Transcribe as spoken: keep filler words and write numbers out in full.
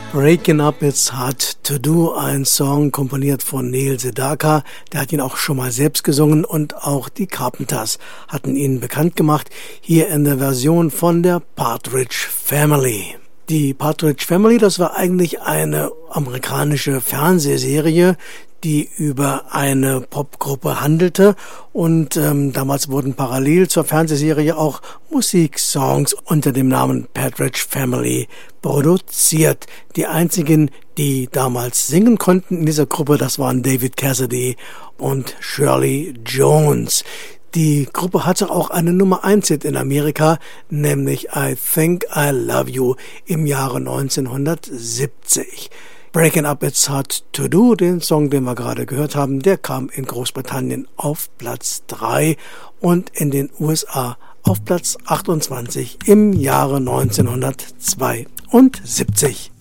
Breaking Up It's Hard to Do, ein Song komponiert von Neil Sedaka. Der hat ihn auch schon mal selbst gesungen und auch die Carpenters hatten ihn bekannt gemacht, hier in der Version von der Partridge Family. Die Partridge Family, das war eigentlich eine amerikanische Fernsehserie, die über eine Popgruppe handelte und ähm, damals wurden parallel zur Fernsehserie auch Musiksongs unter dem Namen Partridge Family produziert. Die einzigen, die damals singen konnten in dieser Gruppe, das waren David Cassidy und Shirley Jones. Die Gruppe hatte auch eine Nummer eins Hit in Amerika, nämlich I Think I Love You im Jahre neunzehnhundertsiebzig. Breaking Up It's Hard to Do, den Song, den wir gerade gehört haben, der kam in Großbritannien auf Platz drei und in den U S A auf Platz achtundzwanzig im Jahre neunzehnhundertzweiundsiebzig.